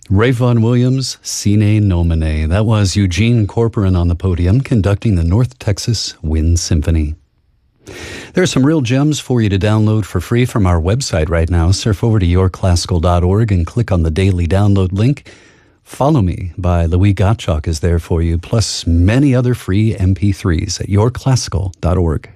Ralph Vaughan Williams, Sine Nomine. That was Eugene Corporan on the podium conducting the North Texas Wind Symphony. There are some real gems for you to download for free from our website right now. Surf over to yourclassical.org and click on the daily download link. Follow Me by Louis Gottschalk is there for you, plus many other free MP3s at yourclassical.org.